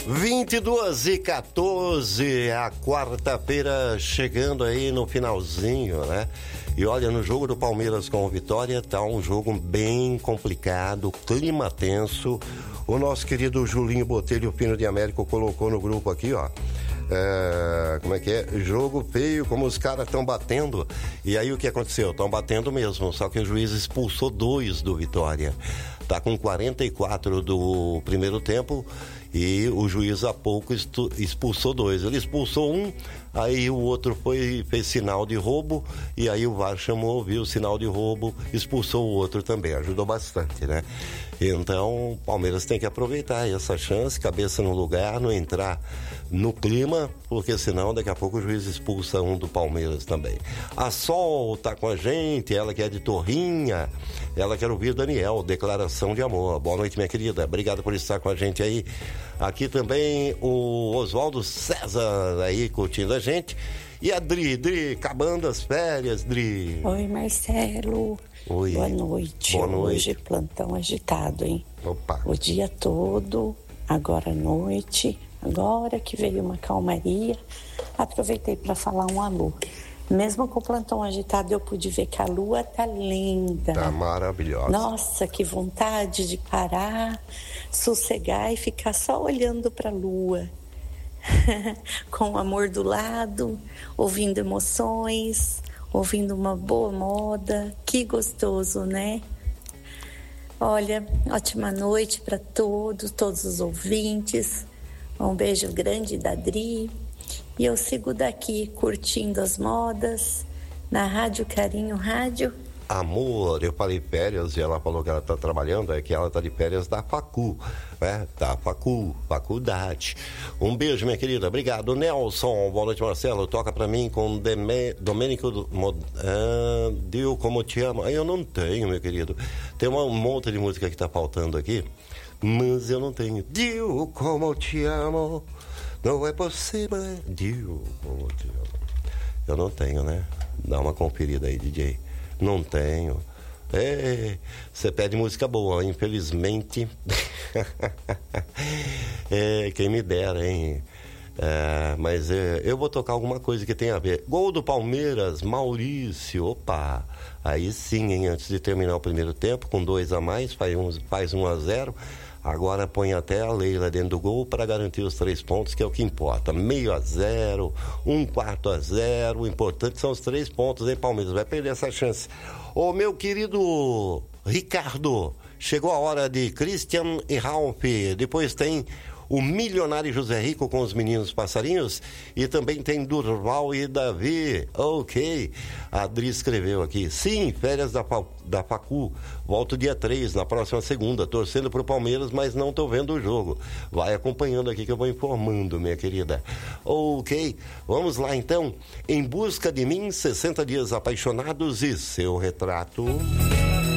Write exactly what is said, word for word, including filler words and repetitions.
vinte e duas e quatorze, a quarta-feira chegando aí no finalzinho, né? E olha, no jogo do Palmeiras com o Vitória, tá um jogo bem complicado, clima tenso. O nosso querido Julinho Botelho, Pino de Américo, colocou no grupo aqui, ó. É, como é que é? Jogo feio, como os caras estão batendo. E aí o que aconteceu? Estão batendo mesmo, só que o juiz expulsou dois do Vitória. Tá com quarenta e quatro do primeiro tempo e o juiz há pouco expulsou dois. Ele expulsou um, aí o outro foi, fez sinal de roubo e aí o V A R chamou, viu o sinal de roubo, expulsou o outro também. Ajudou bastante, né? Então, o Palmeiras tem que aproveitar essa chance, cabeça no lugar, não entrar no clima, porque senão daqui a pouco o juiz expulsa um do Palmeiras também. A Sol tá com a gente, ela que é de Torrinha, ela quer ouvir Daniel, declaração de amor. Boa noite, minha querida, obrigado por estar com a gente aí. Aqui também o Oswaldo César aí curtindo a gente. E a Dri, Dri, acabando as férias, Dri. Oi, Marcelo. Oi. Boa noite. Boa noite. Hoje plantão agitado, hein? Opa. O dia todo, agora à noite, agora que veio uma calmaria, aproveitei para falar um alô. Mesmo com o plantão agitado, eu pude ver que a lua tá linda. Tá maravilhosa. Nossa, que vontade de parar, sossegar e ficar só olhando para a lua. Com o amor do lado, ouvindo emoções, ouvindo uma boa moda. Que gostoso, né? Olha, ótima noite para todos, todos os ouvintes. Um beijo grande da Dri. E eu sigo daqui curtindo as modas na Rádio Carinho Rádio. Amor, eu falei férias e ela falou que ela tá trabalhando, é que ela tá de férias da Facu, né? Da Facu, faculdade. Um beijo, minha querida, obrigado. Nelson, boa noite, Marcelo, toca pra mim com Deme, Domênico do, ah, Dio Como Te Amo. Eu não tenho, meu querido, tem uma, um monte de música que tá faltando aqui, mas eu não tenho. Dio Como Te Amo, não é possível. Dio Como Te Amo. Eu não tenho, né? Dá uma conferida aí, D J. Não tenho. É, você pede música boa, infelizmente. É, quem me dera, hein? É, mas é, eu vou tocar alguma coisa que tem a ver. Gol do Palmeiras, Maurício. Opa! Aí sim, hein? Antes de terminar o primeiro tempo, com dois a mais, faz um, faz um a zero. Agora põe até a Leila dentro do gol para garantir os três pontos, que é o que importa. Meio a zero, um quarto a zero. O importante são os três pontos, hein, Palmeiras? Vai perder essa chance. Ô, meu querido Ricardo, chegou a hora de Christian e Ralph. Depois tem o milionário José Rico com os meninos passarinhos. E também tem Durval e Davi. Ok. A Adri escreveu aqui. Sim, férias da, da Facu. Volto dia três, na próxima segunda. Torcendo pro Palmeiras, mas não tô vendo o jogo. Vai acompanhando aqui que eu vou informando, minha querida. Ok. Vamos lá, então. Em busca de mim, sessenta dias apaixonados e seu retrato.